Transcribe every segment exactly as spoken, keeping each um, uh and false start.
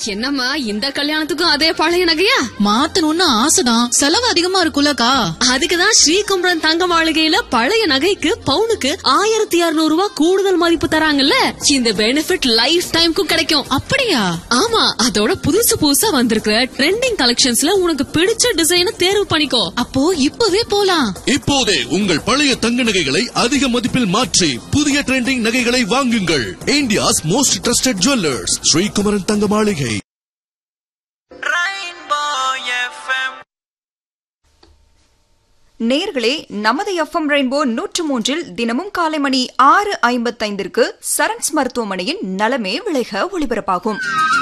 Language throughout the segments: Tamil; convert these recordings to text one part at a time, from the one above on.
என்னம்மா இந்த கல்யாணத்துக்கும் அதே பழைய நகையா? மாத்தணும்னு ஆசைதான், செலவு அதிகமா இருக்குல்லக்கா. அதுக்குதான் ஸ்ரீகுமரன் தங்க மாளிகையில பழைய நகைக்கு பவுனுக்கு ஆயிரத்தி இருநூறு ரூபாய் கூடுதல் மதிப்பு தராங்கல்ல. இந்த பெனிஃபிட் லைஃப் டைம்க்கும் கிடைக்கும். அப்படியா? ஆமா, அதோட புதுசு புதுசா வந்திருக்கிற ட்ரெண்டிங் கலெக்ஷன்ஸ்ல உனக்கு பிடிச்ச டிசைனை தேர்வு பண்ணிக்கோ. அப்போ இப்பவே போலாம். இப்போதே உங்கள் பழைய தங்க நகைகளை அதிக மதிப்பில் மாற்றி புதிய ட்ரெண்டிங் நகைகளை வாங்குங்கள். India's most trusted jewellers Sri Kumaran தங்க மாளிகை. நேர்களே, நமது எஃப்எம் ரெயின்போ நூற்று மூன்றில் தினமும் காலை மணி ஆறு ஐம்பத்தைந்திற்கு சரண்ஸ் மருத்துவமனையின் நலமே விளைக ஒளிபரப்பாகும்.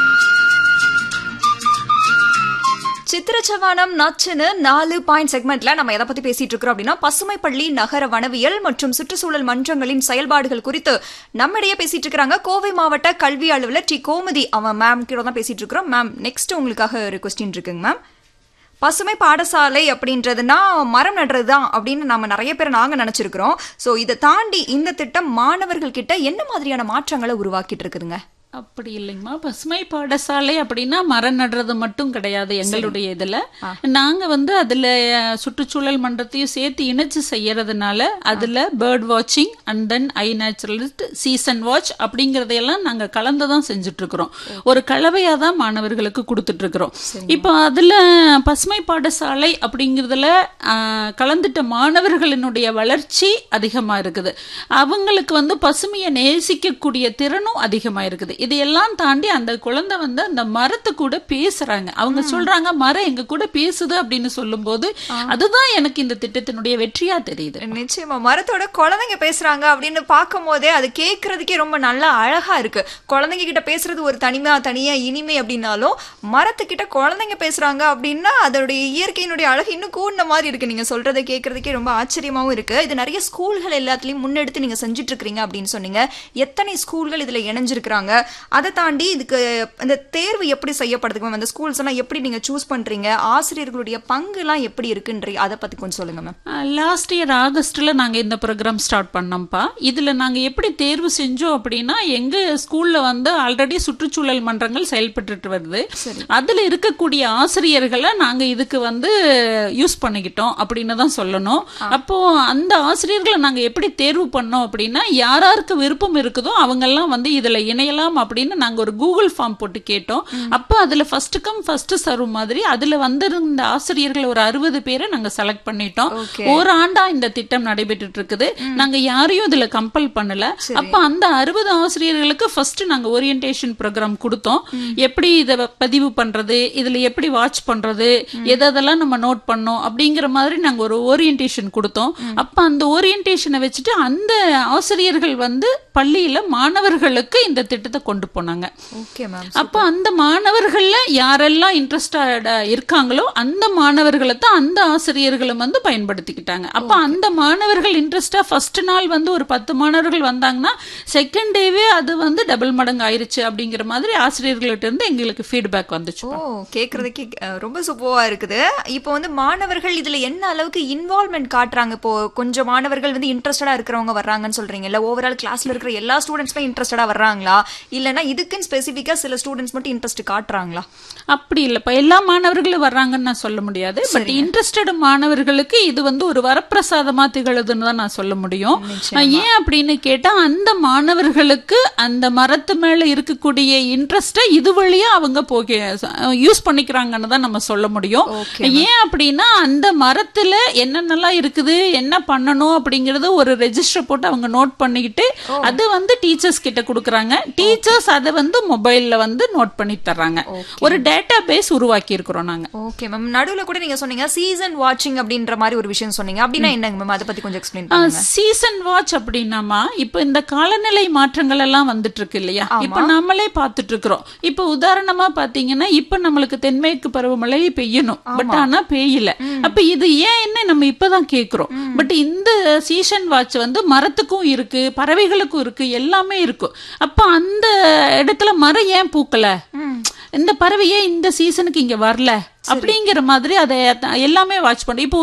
சித்திரச்சவானம் நச்சுன்னு நாலு பாயிண்ட் செக்மெண்ட்ல நம்ம எதை பத்தி பேசிட்டு இருக்கிறோம் அப்படின்னா, பசுமை பள்ளி நகர வனவியல் மற்றும் சுற்றுச்சூழல் மன்றங்களின் செயல்பாடுகள் குறித்து நம்மிடையே பேசிட்டு இருக்கிறாங்க கோவை மாவட்ட கல்வி அலுவலர் டி கோமதி அவன் மேம் கிட்ட தான் பேசிட்டு இருக்கிறோம். மேம், நெக்ஸ்ட் உங்களுக்காக ஒரு கொஸ்டின் இருக்குங்க மேம். பசுமை பாடசாலை அப்படின்றதுனா மரம் நடுறதுதான் அப்படின்னு நம்ம நிறைய பேர் நாங்க நினைச்சிருக்கிறோம். ஸோ இதை தாண்டி இந்த திட்டம் மாணவர்கள் கிட்ட என்ன மாதிரியான மாற்றங்களை உருவாக்கிட்டு இருக்குதுங்க? அப்படி இல்லைங்கம்மா, பசுமை பாடசாலை அப்படின்னா மரம் நடுறது மட்டும் கிடையாது. எங்களுடைய இதுல நாங்க வந்து அதுல சுற்றுச்சூழல் மன்றத்தையும் சேர்த்து இணைச்சு செய்யறதுனால அதுல பேர்ட் வாட்சிங் and then I naturalist season watch அப்படிங்கறதையெல்லாம் நாங்க கலந்துதான் செஞ்சுட்டு இருக்கிறோம். ஒரு கலவையா தான் மாணவர்களுக்கு கொடுத்துட்டு இருக்கிறோம். இப்போ அதுல பசுமை பாடசாலை அப்படிங்கறதுல கலந்துட்ட மாணவர்களினுடைய வளர்ச்சி அதிகமா இருக்குது. அவங்களுக்கு வந்து பசுமையை நேசிக்கக்கூடிய திறனும் அதிகமா இருக்குது. இதையெல்லாம் தாண்டி அந்த குழந்தை வந்து அந்த மரத்து கூட பேசுறாங்க. அவங்க சொல்றாங்க மரம் எங்க கூட பேசுது அப்படின்னு சொல்லும் போது அதுதான் எனக்கு இந்த திட்டத்தினுடைய வெற்றியா தெரியுது. நிச்சயமா, மரத்தோட குழந்தைங்க பேசுறாங்க அப்படின்னு பார்க்கும் போதே அது கேட்கறதுக்கே ரொம்ப நல்லா அழகா இருக்கு. குழந்தைங்க கிட்ட பேசுறது ஒரு தனிமையா தனியா இனிமை அப்படின்னாலும் மரத்துக்கிட்ட குழந்தைங்க பேசுறாங்க அப்படின்னா அதோடைய இயற்கையினுடைய அழகு இன்னும் கூடின மாதிரி இருக்கு. நீங்க சொல்றதை கேட்கறதுக்கே ரொம்ப ஆச்சரியமாவும் இருக்கு. இது நிறைய ஸ்கூல்கள் எல்லாத்துலயும் முன்னெடுத்து நீங்க செஞ்சுட்டு இருக்கீங்க அப்படின்னு சொன்னீங்க. எத்தனை ஸ்கூல்கள் இதுல இணைஞ்சிருக்கிறாங்க? அதை தாண்டி இதுக்கு இந்த தேர்வு எப்படி செய்யப்படுதுங்க? அந்த ஸ்கூல்ஸ் எல்லாம் எப்படி நீங்க சூஸ் பண்றீங்க? ஆசிரியர்களுடைய பங்கு எல்லாம் எப்படி இருக்குன்றீங்க, அதை பத்தி கொஞ்சம் சொல்லுங்க மேம். லாஸ்ட் இயர் ஆகஸ்ட்ல நாங்க இந்த ப்ரோக்ராம் ஸ்டார்ட் பண்ணோம்ப்பா. இதுல நாங்க எப்படி தேர்வு செஞ்சோம் அப்படின்னா, எங்க ஸ்கூல்ல வந்து ஆல்ரெடி சுற்றுச்சூழல் மன்றங்கள் செயல்பட்டு வருது. அதுல இருக்கக்கூடிய ஆசிரியர்களை நாங்க இதுக்கு வந்து யூஸ் பண்ணிக்கிட்டோம் அப்படின்னு தான் சொல்லணும். அப்போ அந்த ஆசிரியர்களை நாங்க எப்படி தேர்வு பண்ணோம் அப்படின்னா, யாராருக்கு விருப்பம் இருக்குதோ அவங்க எல்லாம் வந்து இதுல இணையலாம் அப்படின்னு நாங்க ஒரு கூகுள் ஃபார்ம் போட்டு கேட்டோம். அப்ப அதுல ஃபர்ஸ்ட் கம் ஃபர்ஸ்ட் சர்வ் மாதிரி அதுல வந்திருந்த ஆசிரியர்கள் ஒரு அறுபது பேரை நாங்க செலக்ட் பண்ணிட்டோம். ஒரு ஆண்டா இந்த திட்டம் நடைபெற்று இருக்குது. நாங்க யாரையும் இதுல கம்பல் பண்ணல. அப்ப அந்த அறுபது ஆசிரியர்களுக்கு ஃபர்ஸ்ட் நாங்க ஓரியன்டேஷன் ப்ரோக்ராம் கொடுத்தோம். எப்படி இதை பதிவு பண்றது, இதுல எப்படி வாட்ச் பண்றது, எதெல்லாம் நம்ம நோட் பண்ணோம் அப்படிங்கிற மாதிரி நாங்க ஒரு ஓரியன்டேஷன் கொடுத்தோம். அப்ப அந்த ஓரியன்டேஷனை வச்சுட்டு அந்த ஆசிரியர்கள் வந்து பள்ளியில மாணவர்களுக்கு இந்த திட்டத்தை கொண்டு போனாங்க. அப்ப அந்த மாணவர்கள்ல யாரெல்லாம் இன்ட்ரெஸ்டா இருக்காங்களோ அந்த மாணவர்களை தான் அந்த ஆசிரியர்களும் வந்து பயன்படுத்திக்கிட்டாங்க. அப்ப அந்த மாணவர்கள் இன்ட்ரெஸ்டா ஃபர்ஸ்ட் நாள் வந்து ஒரு பத்து மாணவர்கள் வந்தாங்கன்னா செகண்ட் டேவே அது வந்து டபுள் மடங்கு ஆயிருச்சு அப்படிங்கிற மாதிரி ஆசிரியர்கள்ட்ட இருந்து எங்களுக்கு ஃபீட்பேக் வந்துச்சு. ஓ, கேக்குறதுக்கு ரொம்ப சூப்பரா இருக்குது. இப்போ வந்து மாணவர்கள் இதுல என்ன அளவுக்கு இன்வால்வ்மெண்ட் காட்டுறாங்க? இப்போ கொஞ்சம் மாணவர்கள் வந்து இன்ட்ரெஸ்டடா இருக்கிறவங்க வர்றாங்கன்னு சொல்றீங்க இல்ல, ஓவரால் கிளாஸ்ல இருக்கிற எல்லா ஸ்டூடெண்ட்ஸுமே இன்ட்ரெஸ்டடா வர்றாங்களா, இல்லனா இதுக்குன்னு ஸ்பெசிபிக்கா சில ஸ்டூடெண்ட்ஸ் மட்டும் இன்ட்ரெஸ்ட் காட்டுறாங்களா? அப்படி இல்லப்பா, எல்லா மாணவர்களும் வர்றாங்கன்னு நான் சொல்ல முடியாது. பட் இன்ட்ரெஸ்டட் மாணவர்களுக்கு இது வந்து ஒரு வரப்பிரசாதமா திகழுதுன்னு தான் நான் சொல்ல முடியும். ஏன் அப்படின்னு கேட்டா, அந்த மாணவர்களுக்கு அந்த மரத்து மேல இருக்கக்கூடிய இன்ட்ரெஸ்ட இது வழியா அவங்க போக யூஸ் பண்ணிக்கிறாங்கன்னு தான் நம்ம சொல்ல முடியும். ஏன் அப்படின்னா, அந்த மரத்துல என்னென்னலாம் இருக்குது, என்ன பண்ணணும் அப்படிங்கறது ஒரு ரெஜிஸ்டர் போட்டு அவங்க நோட் பண்ணிக்கிட்டு அது வந்து டீச்சர்ஸ் கிட்ட கொடுக்கறாங்க. டீச்சர்ஸ் அதை வந்து மொபைல்ல வந்து நோட் பண்ணி தர்றாங்க. ஒரு டேட்டா பேஸ் உருவாக்கி இருக்கிறோம் நாங்க. ஓகே மேம், நடுவுல கூட நீங்க சொன்னீங்க சீசன் வாட்சிங் அப்படின்ற மாதிரி ஒரு விஷயம் சொன்னீங்க. அப்படின்னா என்னங்க மேம், அதை பத்தி கொஞ்சம் எக்ஸ்பிளைன் பண்ணுங்க. சீசன் வாட்ச் அப்படின்னாமா, இப்ப இந்த காலநிலை மாற்றங்கள் எல்லாம் வந்துட்டு இருக்கு இல்லையா, இப்ப நம்மளே பாத்துட்டு இருக்கிறோம். இப்ப உதாரணமா பாத்தீங்கன்னா, இப்ப நம்மளுக்கு தென்மேற்கு பருவமழை பெய்யணும், பட் ஆனா பெய்யல. அப்ப இது ஏன் என்ன நம்ம இப்பதான் கேக்குறோம். பட் இந்த சீசன் வாட்ச் வந்து மரத்துக்கும் இருக்கு, பறவைகளுக்கும் இருக்கு, எல்லாமே இருக்கு. அப்ப அந்த இடத்துல மரம் ஏன் பூக்கல, இந்த பறவையே இந்த சீசனுக்கு இங்க வரல அப்படிங்கிற மாதிரி அதை எல்லாமே வாட்ச் பண்ணி இப்போ